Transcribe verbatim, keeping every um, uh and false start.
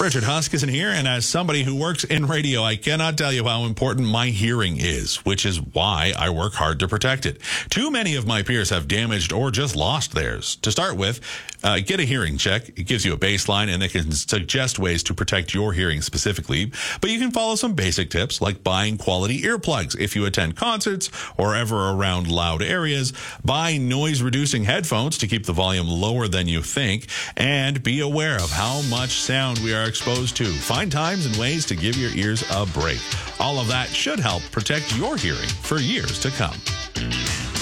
Richard Huskisson here, and as somebody who works in radio, I cannot tell you how important my hearing is, which is why I work hard to protect it. Too many of my peers have damaged or just lost theirs. To start with, uh, get a hearing check. It gives you a baseline, and it can suggest ways to protect your hearing specifically. But you can follow some basic tips, like buying quality earplugs if you attend concerts or ever around loud areas. Buy noise-reducing headphones to keep the volume lower than you think, and be aware of how much sound we are exposed to. Find times and ways to give your ears a break. All of that should help protect your hearing for years to come.